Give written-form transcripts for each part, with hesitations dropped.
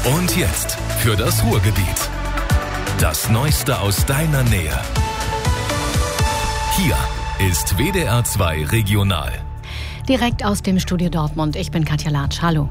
Und jetzt für das Ruhrgebiet. Das Neueste aus deiner Nähe. Hier ist WDR 2 Regional. Direkt aus dem Studio Dortmund. Ich bin Katja Latsch. Hallo.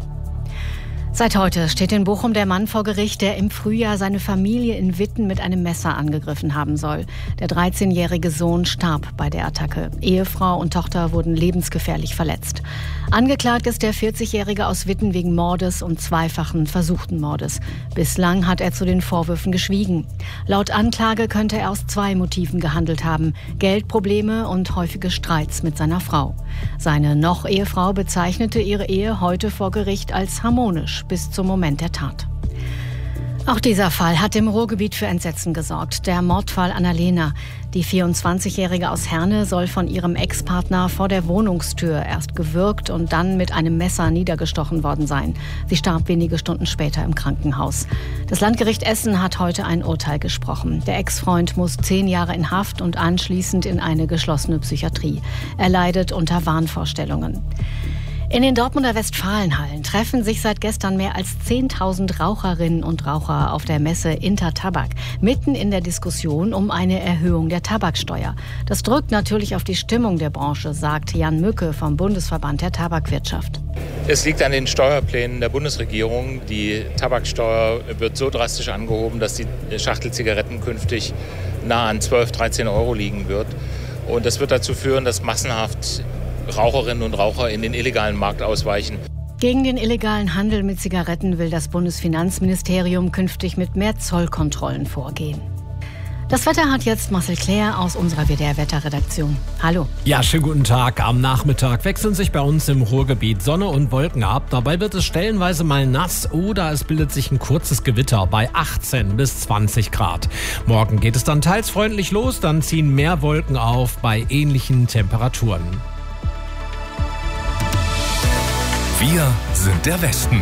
Seit heute steht in Bochum der Mann vor Gericht, der im Frühjahr seine Familie in Witten mit einem Messer angegriffen haben soll. Der 13-jährige Sohn starb bei der Attacke. Ehefrau und Tochter wurden lebensgefährlich verletzt. Angeklagt ist der 40-jährige aus Witten wegen Mordes und zweifachen versuchten Mordes. Bislang hat er zu den Vorwürfen geschwiegen. Laut Anklage könnte er aus 2 Motiven gehandelt haben: Geldprobleme und häufige Streits mit seiner Frau. Seine Noch-Ehefrau bezeichnete ihre Ehe heute vor Gericht als harmonisch bis zum Moment der Tat. Auch dieser Fall hat im Ruhrgebiet für Entsetzen gesorgt. Der Mordfall Annalena. Die 24-Jährige aus Herne soll von ihrem Ex-Partner vor der Wohnungstür erst gewürgt und dann mit einem Messer niedergestochen worden sein. Sie starb wenige Stunden später im Krankenhaus. Das Landgericht Essen hat heute ein Urteil gesprochen. Der Ex-Freund muss 10 Jahre in Haft und anschließend in eine geschlossene Psychiatrie. Er leidet unter Wahnvorstellungen. In den Dortmunder Westfalenhallen treffen sich seit gestern mehr als 10.000 Raucherinnen und Raucher auf der Messe Intertabak, mitten in der Diskussion um eine Erhöhung der Tabaksteuer. Das drückt natürlich auf die Stimmung der Branche, sagt Jan Mücke vom Bundesverband der Tabakwirtschaft. Es liegt an den Steuerplänen der Bundesregierung. Die Tabaksteuer wird so drastisch angehoben, dass die Schachtel Zigaretten künftig nah an 12, 13 Euro liegen wird. Und das wird dazu führen, dass massenhaft Raucherinnen und Raucher in den illegalen Markt ausweichen. Gegen den illegalen Handel mit Zigaretten will das Bundesfinanzministerium künftig mit mehr Zollkontrollen vorgehen. Das Wetter hat jetzt Marcel Claire aus unserer WDR-Wetterredaktion. Hallo. Ja, schönen guten Tag. Am Nachmittag wechseln sich bei uns im Ruhrgebiet Sonne und Wolken ab. Dabei wird es stellenweise mal nass oder es bildet sich ein kurzes Gewitter bei 18 bis 20 Grad. Morgen geht es dann teils freundlich los, dann ziehen mehr Wolken auf bei ähnlichen Temperaturen. Wir sind der Westen.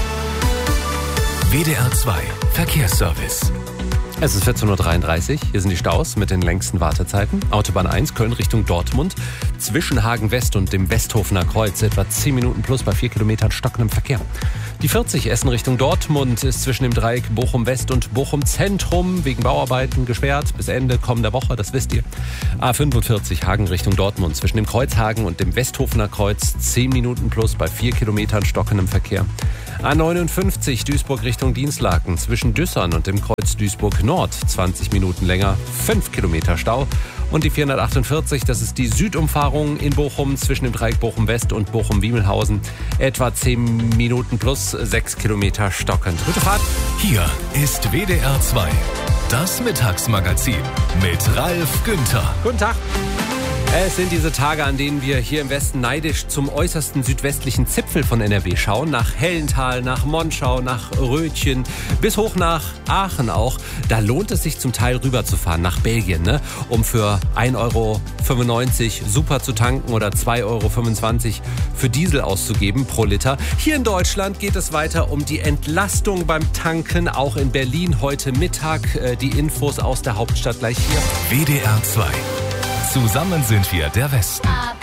WDR 2 Verkehrsservice. Es ist 14.33 Uhr. Hier sind die Staus mit den längsten Wartezeiten. Autobahn 1 Köln Richtung Dortmund. Zwischen Hagen West und dem Westhofener Kreuz etwa 10 Minuten plus bei 4 Kilometern stockendem Verkehr. Die 40 Essen Richtung Dortmund ist zwischen dem Dreieck Bochum West und Bochum Zentrum wegen Bauarbeiten gesperrt bis Ende kommender Woche, das wisst ihr. A45 Hagen Richtung Dortmund zwischen dem Kreuzhagen und dem Westhofener Kreuz 10 Minuten plus bei 4 Kilometern stockendem Verkehr. A59 Duisburg Richtung Dienstlaken zwischen Düssern und dem Kreuz Duisburg Nord 20 Minuten länger, 5 Kilometer Stau. Und die 448, das ist die Südumfahrung in Bochum zwischen dem Dreieck Bochum West und Bochum-Wiemelhausen. Etwa 10 Minuten plus 6 Kilometer stockend. Gute Fahrt. Hier ist WDR 2, das Mittagsmagazin mit Ralf Günther. Guten Tag. Es sind diese Tage, an denen wir hier im Westen neidisch zum äußersten südwestlichen Zipfel von NRW schauen. Nach Hellental, nach Monschau, nach Rötchen, bis hoch nach Aachen auch. Da lohnt es sich zum Teil rüberzufahren, nach Belgien, ne? Um für 1,95 Euro super zu tanken oder 2,25 Euro für Diesel auszugeben pro Liter. Hier in Deutschland geht es weiter um die Entlastung beim Tanken, auch in Berlin heute Mittag. Die Infos aus der Hauptstadt gleich hier. WDR 2. Zusammen sind wir der Westen.